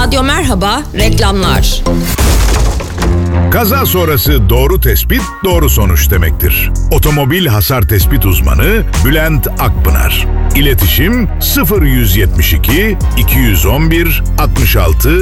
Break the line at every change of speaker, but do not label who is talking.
Radyo Merhaba, reklamlar.
Kaza sonrası doğru tespit, doğru sonuç demektir. Otomobil hasar tespit uzmanı Bülent Akpınar. İletişim 0172 211 66